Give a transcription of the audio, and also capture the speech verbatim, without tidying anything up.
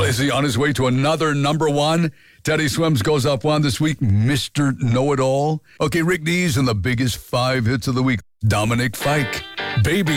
Is he on his way to another number one? Teddy Swims goes up one this week. Mister Know-It-All. Okay, Rick Dees and the biggest five hits of the week. Dominic Fike. Baby.